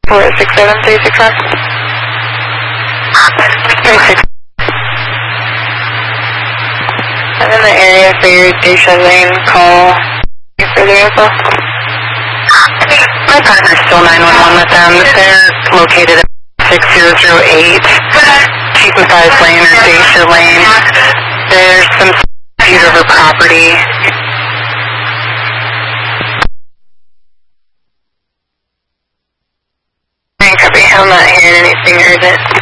467-361. 36. I'm in the area for your Deja Lane call. Further info? My partner's still 911 with them. They're located at 6008 Chief Mathias Lane or Deja Lane. There's some dispute over property. Copy. I'm not hearing anything urgent.